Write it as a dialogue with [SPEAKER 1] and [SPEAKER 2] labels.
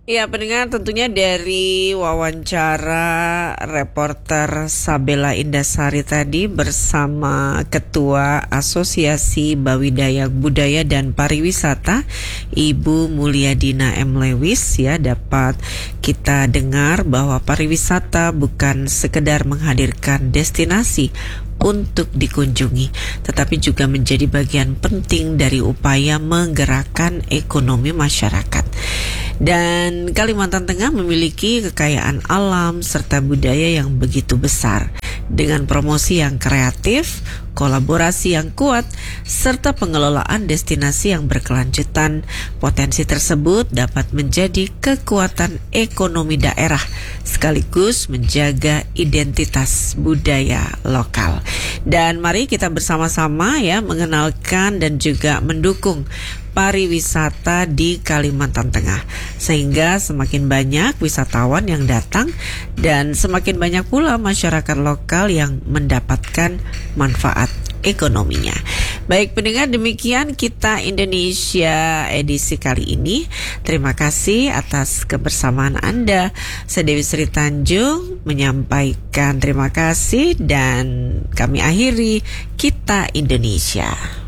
[SPEAKER 1] Ya, pendengar, tentunya dari wawancara reporter Sabella Indasari tadi bersama Ketua Asosiasi Bawidaya Budaya dan Pariwisata, Ibu Mulyadina M. Lewis, ya, dapat kita dengar bahwa pariwisata bukan sekedar menghadirkan destinasi untuk dikunjungi, tetapi juga menjadi bagian penting dari upaya menggerakkan ekonomi masyarakat. Dan Kalimantan Tengah memiliki kekayaan alam serta budaya yang begitu besar. Dengan promosi yang kreatif, kolaborasi yang kuat, serta pengelolaan destinasi yang berkelanjutan, potensi tersebut dapat menjadi kekuatan ekonomi daerah sekaligus menjaga identitas budaya lokal. Dan mari kita bersama-sama ya mengenalkan dan juga mendukung pariwisata di Kalimantan Tengah, sehingga semakin banyak wisatawan yang datang dan semakin banyak pula masyarakat lokal yang mendapatkan manfaat ekonominya. Baik pendengar, demikian Kita Indonesia edisi kali ini. Terima kasih atas kebersamaan Anda. Saya Dewi Sri Tanjung menyampaikan terima kasih dan kami akhiri Kita Indonesia.